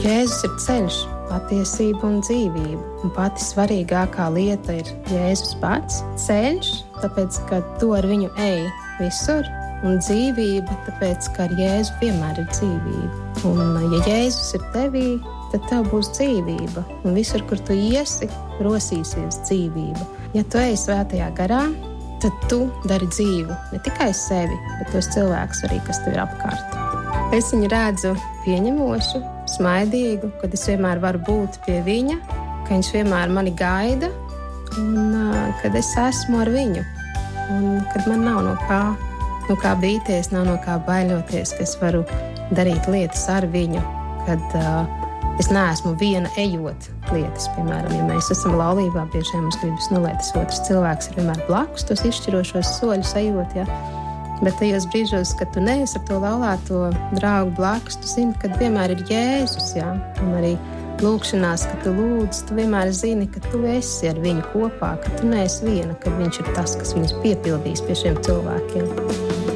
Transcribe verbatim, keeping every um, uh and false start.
Jēzus ir ceļš, patiesība un dzīvība. Un pati svarīgākā lieta ir Jēzus pats. Ceļš, tāpēc, ka tu ar viņu ej visur. Un dzīvība, tāpēc, ka ar Jēzu vienmēr ir dzīvība. Un ja Jēzus ir tevī, tad tev būs dzīvība. Un visur, kur tu iesi, rosīsies dzīvība. Ja tu ej svētajā garā, tad tu dari dzīvu. Ne tikai sevi, bet tos cilvēkus arī, kas tev ir apkārt. Es viņu redzu pieņemošu, smaidīgu, kad es vienmēr varu būt pie viņa, ka viņš vienmēr mani gaida un uh, kad es esmu ar viņu. Un kad man nav no kā, no kā bīties, nav no kā baiļoties, ka es varu darīt lietas ar viņu, kad uh, es neesmu viena ejot lietas. Piemēram, ja mēs esam laulībā, bieži vien mums gribas, nu, lai tas otrs cilvēks ir vienmēr blakus, tos izšķirošos soļus ejot, ja. Bet tajos brīžos, kad tu neesi ar to laulāto draugu blakus, tu zini, ka vienmēr ir Jēzus, jā. Un arī lūkšanās, kad tu lūdz, tu vienmēr zini, ka tu esi ar viņu kopā, ka tu neesi viena, ka viņš ir tas, kas viņus piepildīs pie šiem cilvēkiem.